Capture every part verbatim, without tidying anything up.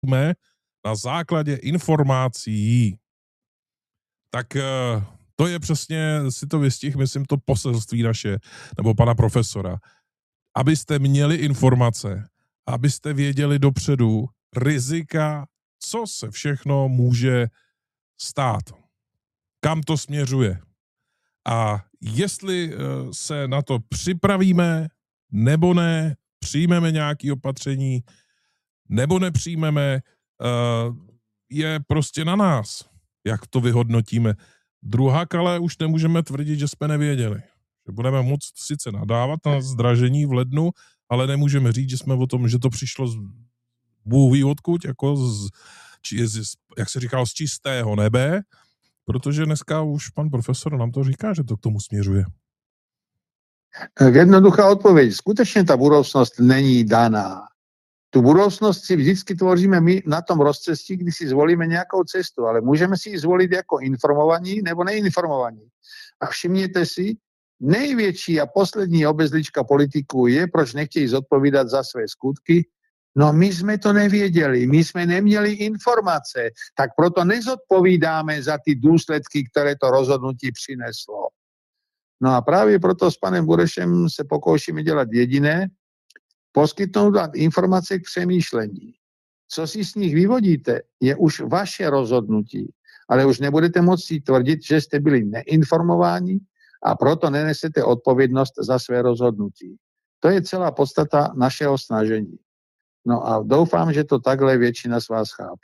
na základě informací. Tak to je přesně, si to vystih, myslím, to poselství naše, nebo pana profesora. Abyste měli informace, abyste věděli dopředu rizika, co se všechno může stát, kam to směřuje. A jestli se na to připravíme, nebo ne, přijmeme nějaké opatření, nebo nepřijmeme, je prostě na nás, jak to vyhodnotíme. Druhak, ale už nemůžeme tvrdit, že jsme nevěděli. Že budeme moct sice nadávat na zdražení v lednu, ale nemůžeme říct, že jsme o tom, že to přišlo z Bůh ví odkud, jako z, či, z, jak se říkalo, z čistého nebe, protože dneska už pan profesor nám to říká, že to k tomu směřuje. Jednoduchá odpověď. Skutečně ta budoucnost není daná. Tu budoucnost si vždycky tvoříme my na tom rozcestí, kdy si zvolíme nějakou cestu, ale můžeme si ji zvolit jako informovaní nebo neinformovaní. A všimněte si, největší a poslední obezlička politiků je, proč nechtějí zodpovídat za své skutky. No my jsme to nevěděli, my jsme neměli informace, tak proto nezodpovídáme za ty důsledky, které to rozhodnutí přineslo. No a právě proto s panem Burešem se pokoušíme dělat jediné, poskytnout vám informace k přemýšlení. Co si z nich vyvodíte, je už vaše rozhodnutí, ale už nebudete moci tvrdit, že jste byli neinformováni a proto nenesete odpovědnost za své rozhodnutí. To je celá podstata našeho snažení. No a doufám, že to takhle většina z vás chápe.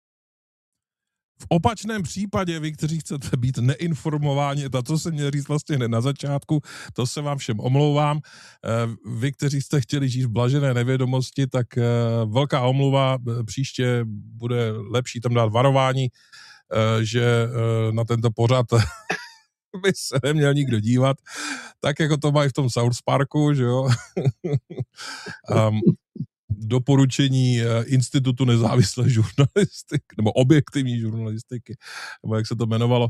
V opačném případě, vy, kteří chcete být neinformováni, to, co jsem měl říct vlastně hned na začátku, to se vám všem omlouvám. Vy, kteří jste chtěli žít v blažené nevědomosti, tak velká omluva, příště bude lepší tam dát varování, že na tento pořad by se neměl nikdo dívat, tak jako to mají v tom South Parku, že jo. um, doporučení Institutu nezávislé žurnalistiky, nebo objektivní žurnalistiky, nebo jak se to jmenovalo,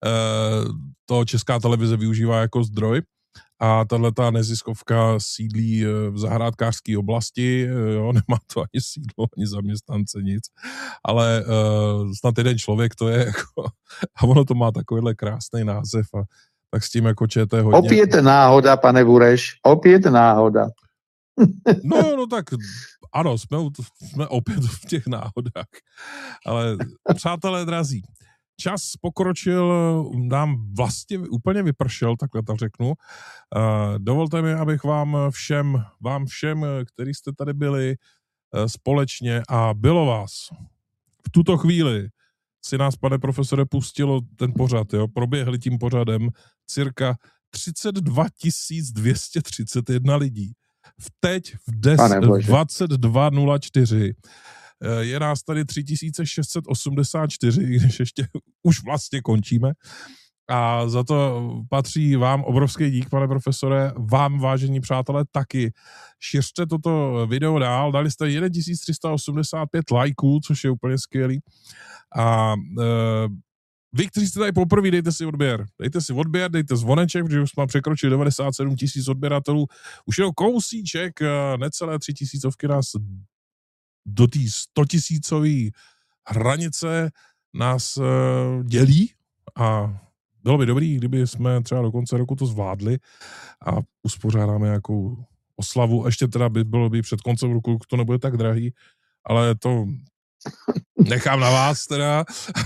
to Česká televize využívá jako zdroj. A tato neziskovka sídlí v zahrádkářské oblasti, jo, nemá to ani sídlo, ani zaměstnance, nic, ale uh, snad jeden člověk to je jako, a ono to má takovýhle krásný název a tak s tím jako čete hodně. Opět náhoda, pane Bureš, opět náhoda. No, no tak ano, jsme, jsme opět v těch náhodách, ale přátelé drazí, čas pokročil, nám vlastně úplně vypršel, takhle to řeknu. Uh, dovolte mi, abych vám všem, vám všem, kteří jste tady byli uh, společně a bylo vás v tuto chvíli, si nás, pane profesore, pustilo ten pořad, jo, proběhli tím pořadem cirka třicet dva tisíc dvě stě třicet jedna lidí. V teď v, des, v dvacet dva nula čtyři je nás tady tři tisíce šest set osmdesát čtyři, když ještě už vlastně končíme. A za to patří vám obrovský dík, pane profesore, vám, vážení přátelé, taky. Šiřte toto video dál, dali jste tisíc tři sta osmdesát pět lajků, což je úplně skvělý. A e, vy, kteří jste tady poprvé, dejte si odběr. Dejte si odběr, dejte zvoneček, protože už jsme překročili devadesát sedm tisíc odběratelů. Už jenom kousíček, necelé tři tisícovky nás do té stotisícové hranice nás uh, dělí a bylo by dobrý, kdyby jsme třeba do konce roku to zvládli a uspořádáme nějakou oslavu. Ještě teda by bylo by před koncem roku, to nebude tak drahý, ale to nechám na vás teda.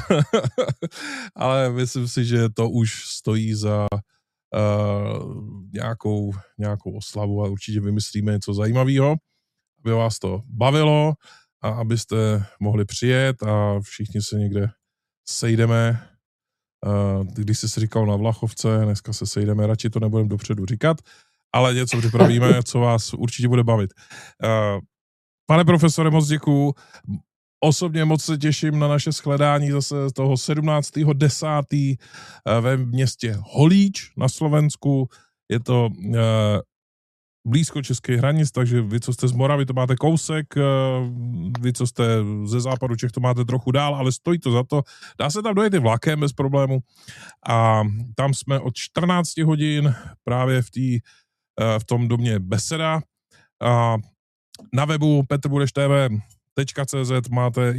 Ale myslím si, že to už stojí za uh, nějakou, nějakou oslavu a určitě vymyslíme něco zajímavého, aby vás to bavilo a abyste mohli přijet a všichni se někde sejdeme. Uh, když jsi si říkal na Vlachovce, dneska se sejdeme, radši to nebudeme dopředu říkat, ale něco připravíme, co vás určitě bude bavit. Uh, pane profesore, moc děkuju. Osobně moc se těším na naše shledání zase toho sedmnáctého desátého ve městě Holíč na Slovensku. Je to uh, blízko českých hranic, takže vy, co jste z Moravy, to máte kousek, vy, co jste ze západu Čech, to máte trochu dál, ale stojí to za to. Dá se tam dojet i vlakem bez problému a tam jsme od čtrnáct hodin právě v, tý, v tom domě Beseda a na webu petr bureš t v tečka cé zet máte